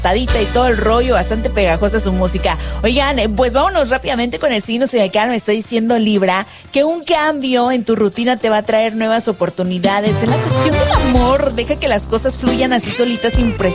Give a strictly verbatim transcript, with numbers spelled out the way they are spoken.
y todo el rollo, bastante pegajosa su música. Oigan, pues vámonos rápidamente con el signo zodiacal. Me está diciendo Libra que un cambio en tu rutina te va a traer nuevas oportunidades. En la cuestión del amor, deja que las cosas fluyan así solitas sin presión.